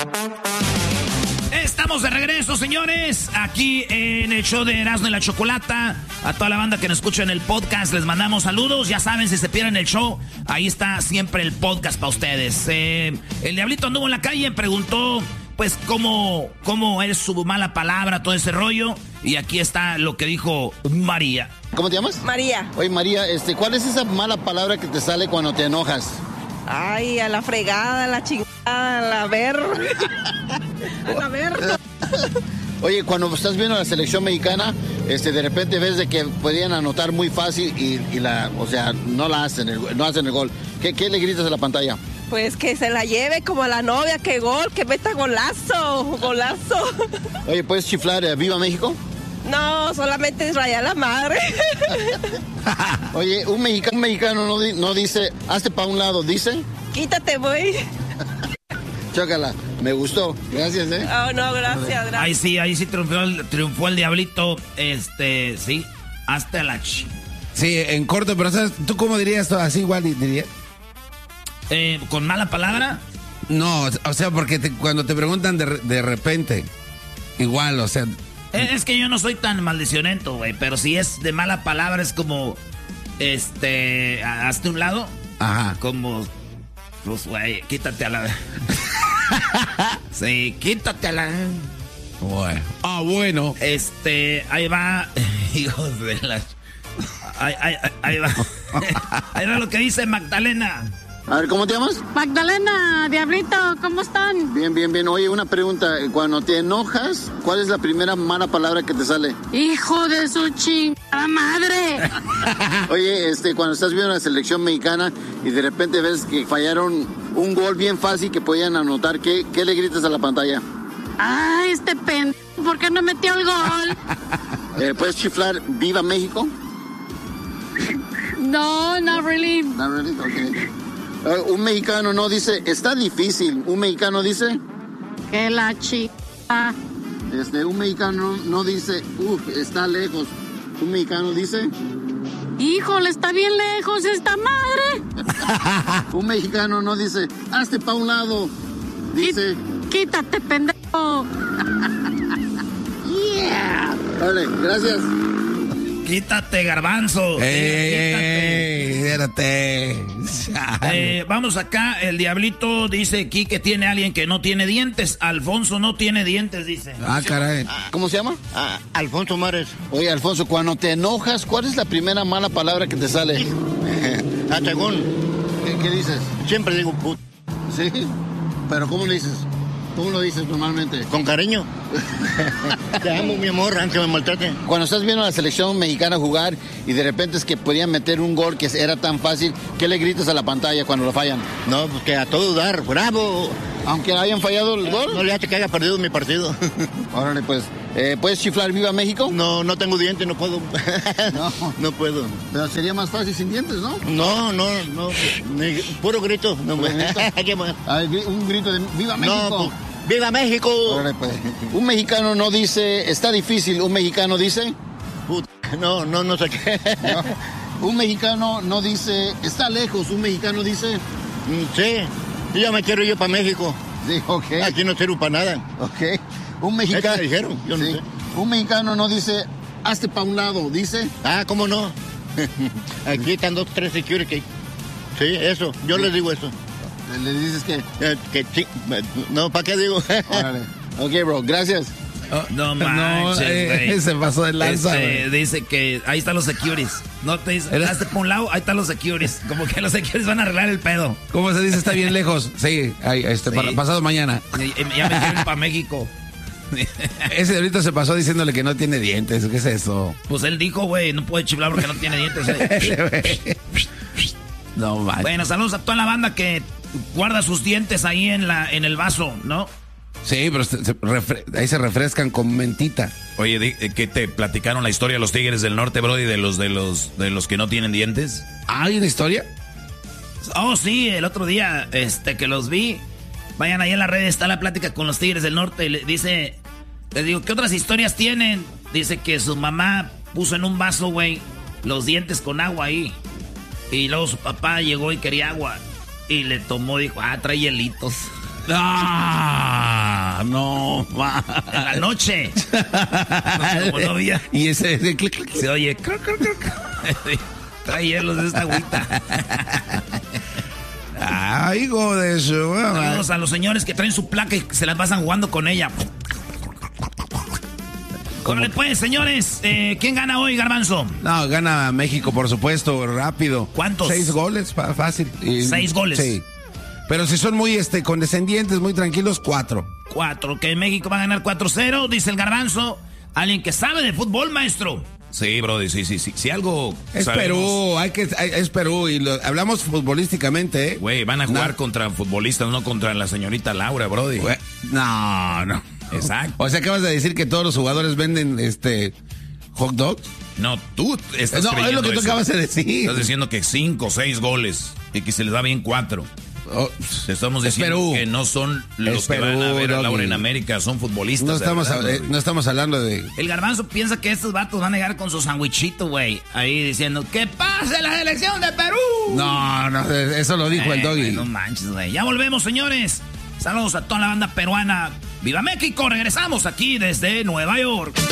Estamos de regreso, señores, aquí en el show de Erasmo y la Chocolata. A toda la banda que nos escucha en el podcast les mandamos saludos. Ya saben, si se pierden el show, ahí está siempre el podcast para ustedes. El Diablito anduvo en la calle y preguntó, pues, cómo es su mala palabra, todo ese rollo. Y aquí está lo que dijo María. ¿Cómo te llamas? María. Oye, María, ¿cuál es esa mala palabra que te sale cuando te enojas? Ay, a la fregada, a la chingada, a la ver. A la ver. Oye, cuando estás viendo la selección mexicana, de repente ves de que podían anotar muy fácil y no hacen el gol. ¿Qué le gritas a la pantalla? Pues que se la lleve como a la novia, que gol, que meta golazo, golazo. Oye, ¿puedes chiflar Viva México? No, solamente es rayar la madre. Oye, un mexicano no dice, hazte para un lado, dice... Quítate, güey. Chócala, me gustó, gracias, Oh, no, gracias. Ahí sí triunfó el Diablito, sí, hasta la Sí, en corto, pero ¿sabes? ¿Tú cómo dirías esto? ¿Así igual dirías? ¿Con mala palabra? No, o sea, porque cuando te preguntan de repente, igual, o sea... Es que yo no soy tan maldicionento, güey, pero si es de mala palabra es como, hazte un lado. Ajá. Como, pues, güey, quítate a la... Sí, quítate a la... Bueno. Ah, bueno. Ahí va, hijos de la... Ahí va. Ahí va lo que dice Magdalena. A ver, ¿cómo te llamas? Magdalena, Diablito, ¿cómo están? Bien, bien, bien. Oye, una pregunta. Cuando te enojas, ¿cuál es la primera mala palabra que te sale? ¡Hijo de su chingada madre! Oye, cuando estás viendo la selección mexicana y de repente ves que fallaron un gol bien fácil que podían anotar, ¿qué le gritas a la pantalla? ¡Ay, este pendejo! ¿Por qué no metió el gol? ¿Puedes chiflar Viva México? No, not really. Not really, okay. Un mexicano no dice, está difícil. Un mexicano dice... Que la chica. Un mexicano no dice, está lejos. Un mexicano dice... Híjole, está bien lejos esta madre. Un mexicano no dice, hazte pa' un lado. Dice... Quítate, pendejo. Yeah. Vale, gracias. Quítate, garbanzo. Espérate. Vamos acá, el Diablito dice aquí que tiene alguien que no tiene dientes. Alfonso no tiene dientes, dice. Ah, caray. ¿Cómo se llama? Alfonso Mares. Oye, Alfonso, cuando te enojas, ¿cuál es la primera mala palabra que te sale? Atagón. ¿Qué dices? Siempre digo put. ¿Sí? ¿Pero cómo le dices? ¿Cómo lo dices normalmente? Con cariño. Te amo, mi amor, aunque me maltrate. Cuando estás viendo a la selección mexicana jugar y de repente es que podían meter un gol que era tan fácil, ¿qué le gritas a la pantalla cuando lo fallan? No, pues que a todo dar, bravo. Aunque hayan fallado el gol. No le hace que haya perdido mi partido. Órale, pues. ¿Puedes chiflar Viva México? No tengo dientes, no puedo. No puedo. Pero sería más fácil sin dientes, ¿no? No. Puro grito. No, ¿Puro grito? A ver, un grito de Viva México. No, pues, ¡Viva México! Órale, pues. Un mexicano no dice, está difícil. Un mexicano dice... No sé qué. No. Un mexicano no dice, está lejos. Un mexicano dice... Sí, yo ya me quiero ir para México. Sí, ok. Aquí no sirvo para nada. Ok. Un mexicano... ¿Qué dijeron? Yo no sé. Un mexicano no dice, hazte para un lado, dice... ¿Cómo no? Aquí están 2, 3 security. Sí, eso, yo les digo eso. ¿Le dices qué? Que sí. No, ¿para qué digo? Órale. Ok, bro, gracias. No manches, güey. Se pasó de lanza, dice que ahí están los securities. No te dice, hazte por un lado, ahí están los securities. Como que los securities van a arreglar el pedo. ¿Cómo se dice? Está bien lejos. Sí, pasado mañana. Ya me quiero ir para México. Ese ahorita se pasó diciéndole que no tiene dientes. ¿Qué es eso? Pues él dijo, güey, no puede chiflar porque no tiene dientes. No manches. Bueno, saludos a toda la banda que guarda sus dientes ahí en el vaso, ¿no? Sí, pero ahí se refrescan con mentita. Oye, ¿qué te platicaron la historia de los Tigres del Norte, Brody, de los que no tienen dientes? ¿Hay una historia? Oh, sí, el otro día que los vi. Vayan ahí en la red, está la plática con los Tigres del Norte. Y les digo, ¿qué otras historias tienen? Dice que su mamá puso en un vaso, güey, los dientes con agua ahí. Y luego su papá llegó y quería agua. Y le tomó y dijo, trae hielitos. No, ma. En la noche. Como no había. Y ese se oye. Trae hielos de esta agüita. Ay, hijo de su. Saludos a los señores que traen su placa y se las pasan jugando con ella. Córrele pues, señores. ¿Quién gana hoy, Garbanzo? No, gana México, por supuesto, rápido. ¿Cuántos? 6 goles, fácil. 6 goles. Sí. Pero si son muy condescendientes, muy tranquilos, 4. 4, que México va a ganar 4-0, dice el Garbanzo. Alguien que sabe de fútbol, maestro. Sí, brody, sí. Si algo es sabemos, Perú, es Perú y hablamos futbolísticamente, ¿eh? Güey, van a jugar contra futbolistas, no contra la señorita Laura, brody. Güey, no. Exacto. O sea, acabas de decir que todos los jugadores venden hot dogs. No, tú estás No, es lo que tú acabas de decir. Estás diciendo que 5 o 6 goles y que se les da bien 4. Te estamos diciendo que no son los que van a ver a Laura en América, son futbolistas. No estamos hablando de... El Garbanzo piensa que estos vatos van a llegar con su sandwichito, güey. Ahí diciendo, ¡que pase la selección de Perú! No, eso lo dijo el Doggy. No manches, güey. Ya volvemos, señores. Saludos a toda la banda peruana. ¡Viva México! Regresamos aquí desde Nueva York.